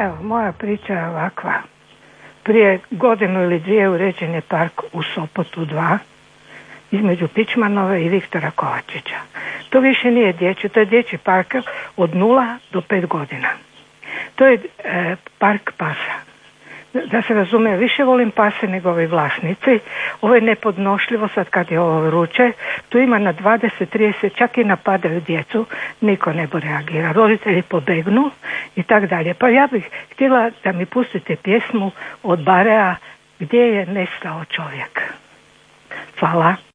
Evo, moja priča je ovakva. Prije godinu ili dvije uređen je park u Sopotu 2 između Pičmanove i Viktora Kovačića. To više nije dječji, to je dječji park od 0 do 5 godina. To je park pasa. Da se razumije, više volim pase nego ovi vlasnici. Ovo je nepodnošljivo sad kad je ovo vruće. Tu ima na 20, 30, čak i napadaju djecu. Niko ne bo reagira. Roditelji pobegnu i tak dalje. Pa ja bih htjela da mi pustite pjesmu od Barea Gdje je nestao čovjek. Hvala.